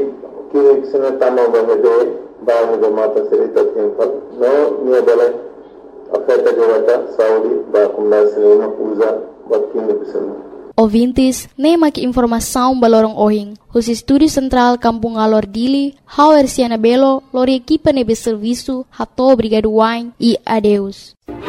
kini kisah tamu bahade bahwa mata cerita tempat no nia bala afeta jawata Saudi bakum nasina usa bakin bisana. Ouvintes, nem aqui informação balorong ohing. Os estúdios central Kampung Alor Dili, Hauer Siana Belo, lor equipa nebe serviço, hato obrigado wine e adeus.